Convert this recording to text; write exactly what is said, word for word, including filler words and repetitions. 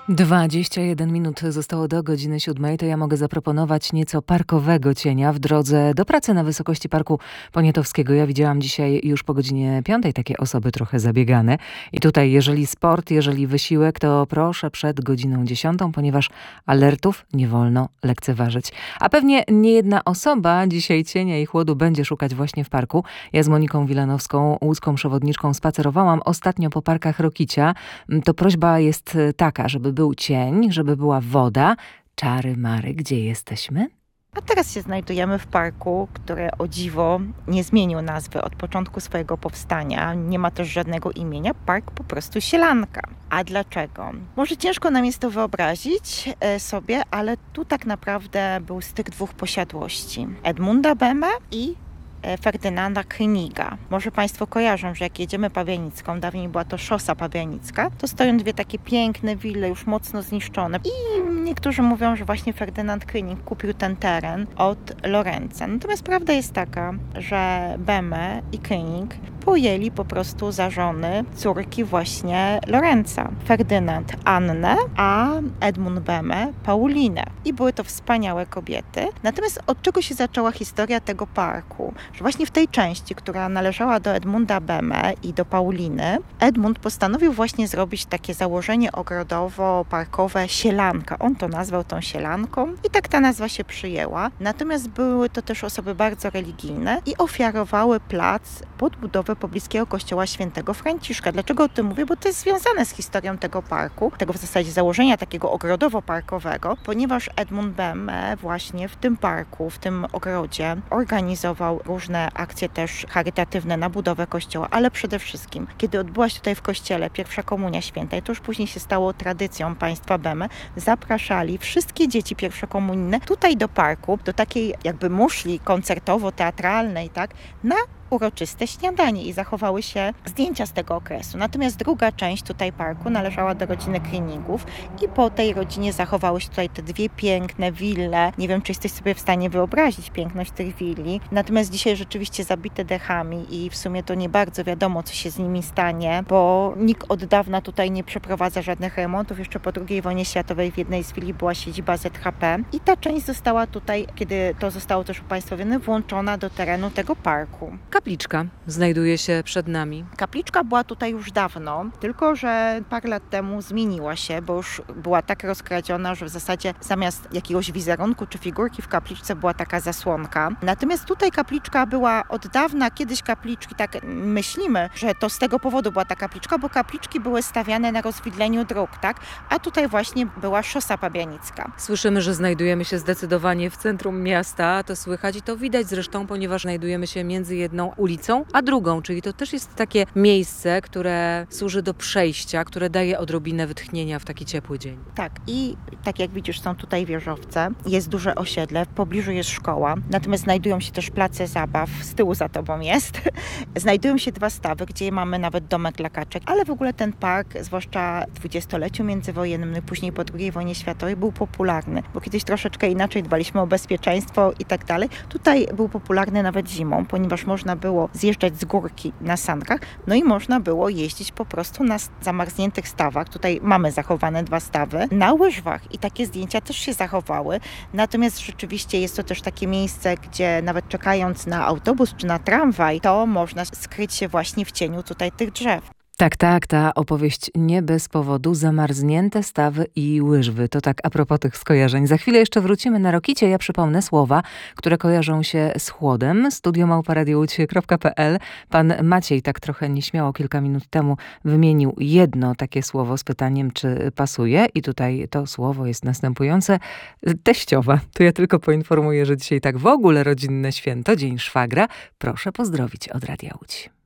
dwadzieścia jeden minut zostało do godziny siódmej, to ja mogę zaproponować nieco parkowego cienia w drodze do pracy na wysokości Parku Poniatowskiego. Ja widziałam dzisiaj już po godzinie piątej takie osoby trochę zabiegane. I tutaj jeżeli sport, jeżeli wysiłek, to proszę przed godziną dziesiątą, ponieważ alertów nie wolno lekceważyć. A pewnie nie jedna osoba dzisiaj cienia i chłodu będzie szukać właśnie w parku. Ja z Moniką Wilanowską, łódzką przewodniczką, spacerowałam ostatnio po parkach Rokicia. To prośba jest taka, żeby był cień, żeby była woda. Czary mary, gdzie jesteśmy? A teraz się znajdujemy w parku, który o dziwo nie zmienił nazwy od początku swojego powstania. Nie ma też żadnego imienia. Park po prostu Sielanka. A dlaczego? Może ciężko nam jest to wyobrazić sobie, ale tu tak naprawdę był styk dwóch posiadłości. Edmunda Böhme i Ferdynanda Königa. Może Państwo kojarzą, że jak jedziemy Pabianicką, dawniej była to szosa pabianicka, to stoją dwie takie piękne wille, już mocno zniszczone. I niektórzy mówią, że właśnie Ferdynand König kupił ten teren od Lorenza. Natomiast prawda jest taka, że Böhme i König pojęli po prostu za żony córki właśnie Lorenza. Ferdynand Annę, a Edmund Böhme Paulinę. I były to wspaniałe kobiety. Natomiast od czego się zaczęła historia tego parku? Że właśnie w tej części, która należała do Edmunda Böhme i do Pauliny, Edmund postanowił właśnie zrobić takie założenie ogrodowo-parkowe Sielanka. On to nazwał tą Sielanką i tak ta nazwa się przyjęła. Natomiast były to też osoby bardzo religijne i ofiarowały plac pod budowę pobliskiego kościoła świętego Franciszka. Dlaczego o tym mówię? Bo to jest związane z historią tego parku, tego w zasadzie założenia takiego ogrodowo-parkowego, ponieważ Edmund Böhme właśnie w tym parku, w tym ogrodzie organizował różne akcje też charytatywne na budowę kościoła, ale przede wszystkim, kiedy odbyła się tutaj w kościele pierwsza komunia święta i to już później się stało tradycją państwa Böhme, zapraszali wszystkie dzieci pierwszokomunijne tutaj do parku, do takiej jakby muszli koncertowo-teatralnej, tak, na uroczyste śniadanie i zachowały się zdjęcia z tego okresu. Natomiast druga część tutaj parku należała do rodziny Königów i po tej rodzinie zachowały się tutaj te dwie piękne wille. Nie wiem, czy jesteś sobie w stanie wyobrazić piękność tych willi. Natomiast dzisiaj rzeczywiście zabite dechami i w sumie to nie bardzo wiadomo, co się z nimi stanie, bo nikt od dawna tutaj nie przeprowadza żadnych remontów. Jeszcze po drugiej wojnie światowej w jednej z willi była siedziba Z H P i ta część została tutaj, kiedy to zostało też upaństwowione, włączona do terenu tego parku. Kapliczka znajduje się przed nami. Kapliczka była tutaj już dawno, tylko że parę lat temu zmieniła się, bo już była tak rozkradziona, że w zasadzie zamiast jakiegoś wizerunku czy figurki w kapliczce była taka zasłonka. Natomiast tutaj kapliczka była od dawna, kiedyś kapliczki, tak myślimy, że to z tego powodu była ta kapliczka, bo kapliczki były stawiane na rozwidleniu dróg, tak? A tutaj właśnie była szosa pabianicka. Słyszymy, że znajdujemy się zdecydowanie w centrum miasta, to słychać i to widać zresztą, ponieważ znajdujemy się między jedną ulicą, a drugą, czyli to też jest takie miejsce, które służy do przejścia, które daje odrobinę wytchnienia w taki ciepły dzień. Tak, i tak jak widzisz, są tutaj wieżowce, jest duże osiedle, w pobliżu jest szkoła, natomiast znajdują się też place zabaw, z tyłu za tobą jest. Znajdują się dwa stawy, gdzie mamy nawet domek dla kaczek, ale w ogóle ten park, zwłaszcza w dwudziestoleciu międzywojennym, później po drugiej wojnie światowej, był popularny, bo kiedyś troszeczkę inaczej dbaliśmy o bezpieczeństwo i tak dalej. Tutaj był popularny nawet zimą, ponieważ można było zjeżdżać z górki na sankach, no i można było jeździć po prostu na zamarzniętych stawach. Tutaj mamy zachowane dwa stawy, na łyżwach i takie zdjęcia też się zachowały. Natomiast rzeczywiście jest to też takie miejsce, gdzie nawet czekając na autobus czy na tramwaj, to można skryć się właśnie w cieniu tutaj tych drzew. Tak, tak, ta opowieść nie bez powodu. Zamarznięte stawy i łyżwy. To tak a propos tych skojarzeń. Za chwilę jeszcze wrócimy na Rokicie. Ja przypomnę słowa, które kojarzą się z chłodem. studio małpa radio łódź kropka p l. Pan Maciej tak trochę nieśmiało kilka minut temu wymienił jedno takie słowo z pytaniem, czy pasuje. I tutaj to słowo jest następujące. Teściowa. To ja tylko poinformuję, że dzisiaj tak w ogóle rodzinne święto, Dzień Szwagra. Proszę pozdrowić od Radia Łódź.